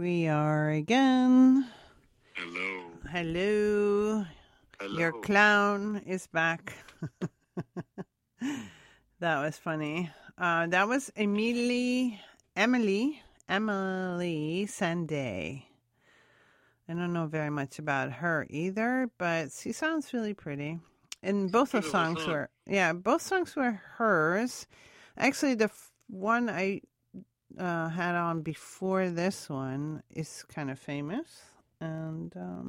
we are again. Hello. Hello. Hello. Your clown is back. That was funny. That was Emily Sandé. I don't know very much about her either, but she sounds really pretty. And both the songs were, both songs were hers. Actually, the one I had on before this one is kind of famous, and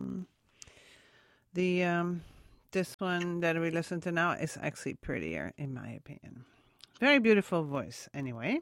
this one that we listen to now is actually prettier, in my opinion. Very beautiful voice, anyway.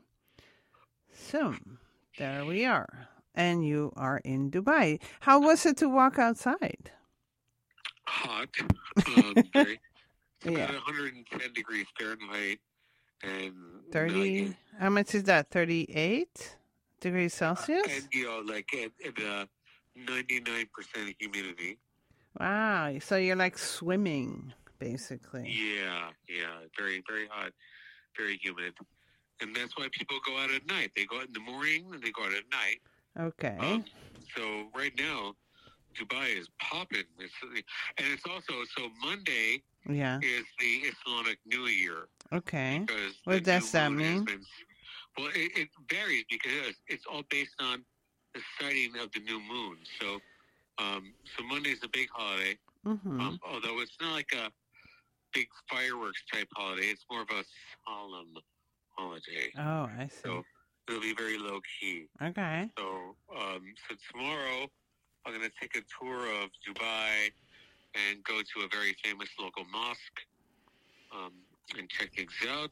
So there we are, and you are in Dubai. How was it to walk outside? Hot. Very, it's about 110 degrees Fahrenheit. And 30, how much is that? 38 degrees Celsius? And, like at 99% humidity. Wow. So you're like swimming, basically. Yeah. Very, very hot, very humid. And that's why people go out at night. They go out in the morning and they go out at night. Okay. So right now, Dubai is popping. It's also, so Monday is the Islamic New Year. Okay. What does that mean? Well, it varies because it's all based on the sighting of the new moon. So Monday's a big holiday. Mm-hmm. Although it's not like a big fireworks type holiday. It's more of a solemn holiday. Oh, I see. So it'll be very low key. Okay. So tomorrow I'm going to take a tour of Dubai and go to a very famous local mosque and check things out.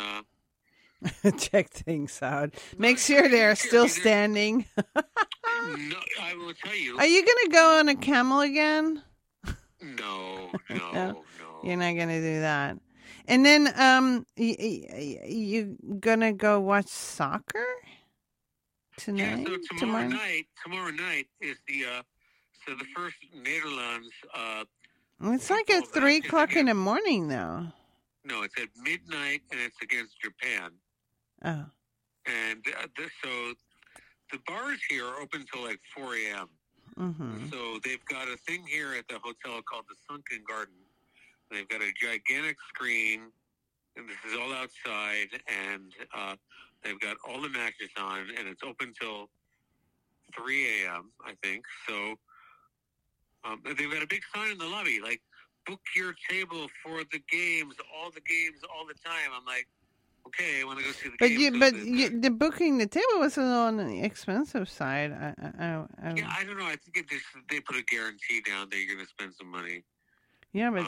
And check things out. Make sure they're still standing. No, I will tell you. Are you going to go on a camel again? No. You're not going to do that. And then you going to go watch soccer tonight? Yeah, so tomorrow night is the first Netherlands. It's like at 3 o'clock in the morning, though. No, it's at midnight, and it's against Japan. Oh. And so the bars here are open until like 4 a.m. Mm-hmm. So they've got a thing here at the hotel called the Sunken Garden. They've got a gigantic screen, and this is all outside, and they've got all the matches on, and it's open till 3 a.m., I think. So they've got a big sign in the lobby, like, book your table for the games all the time. I'm like, okay, I want to go see the games. The booking the table was on the expensive side. Yeah, I don't know. I think they put a guarantee down that you're going to spend some money. Yeah, but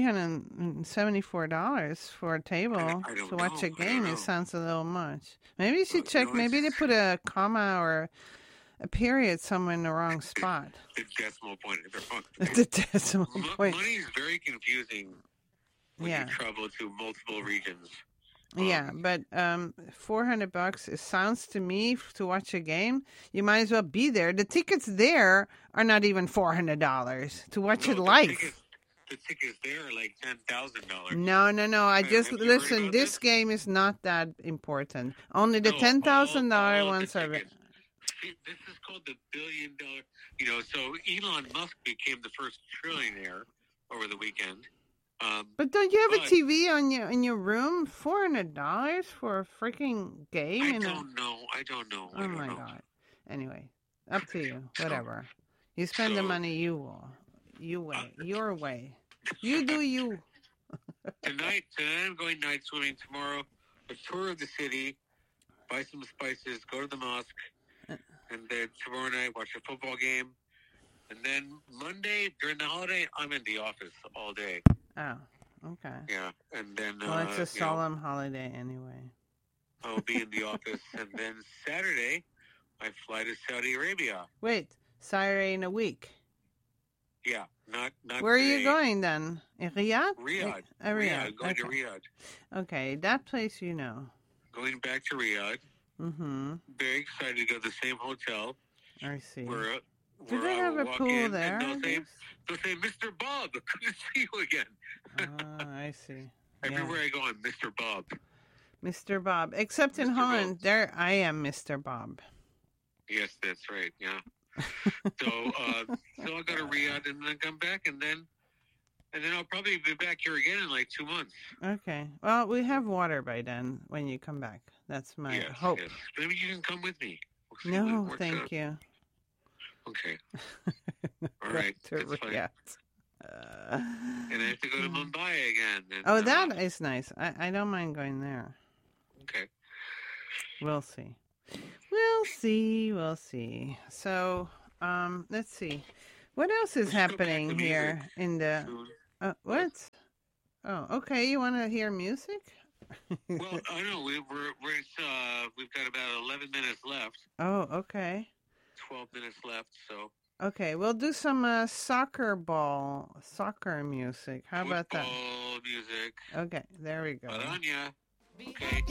$374 for a table to watch a game, it sounds a little much. Maybe you should check. Maybe they put a comma or a period somewhere in the wrong spot. The decimal point. The decimal point. Money is very confusing when you travel to multiple regions. But $400, it sounds to me, to watch a game, you might as well be there. The tickets there are not even $400 to watch it live. The tickets there are like $10,000. No. I just listen. This game is not that important. Only the $10,000 ones are. This is called the $1 billion. So Elon Musk became the first trillionaire over the weekend. But don't you have a TV in your room? $400 for a freaking game? I don't know. Oh my God. Anyway, up to you. Whatever. You spend the money your way. You do you. Tonight I'm going night swimming. Tomorrow, a tour of the city, buy some spices, go to the mosque, and then tomorrow night watch a football game. And then Monday, during the holiday, I'm in the office all day. Oh, okay. Yeah, and then... Well, it's a solemn holiday anyway. I'll be in the office. And then Saturday, I fly to Saudi Arabia. Wait, Saturday in a week? Yeah, not Where today. are you going then? Riyadh? Riyadh. Riyadh. Going to Riyadh. Okay, that place you know. Going back to Riyadh. Mm-hmm. Very excited to go to the same hotel. I see. Do they have a pool there? They'll say, Mr. Bob, good to see you again. I see. Everywhere I go, I'm Mr. Bob. Mr. Bob. Except in Holland, there I am Mr. Bob. Yes, that's right. Yeah. So I'll go to Riyadh and then come back, and then I'll probably be back here again in like 2 months. Okay. Well, we have water by then when you come back. That's my hope. Yes. Maybe you can come with me. No, thank you. Okay. All right. That's fine. And I have to go to Mumbai again. And, that is nice. I don't mind going there. Okay. We'll see. We'll see. So, let's see. What else is happening here in the... what? Oh, okay. You want to hear music? Well, I know. We've got about 11 minutes left. Oh, okay. 12 minutes left, so... Okay, we'll do some soccer music. How about that? Football music. Okay, there we go. Baranya. Okay.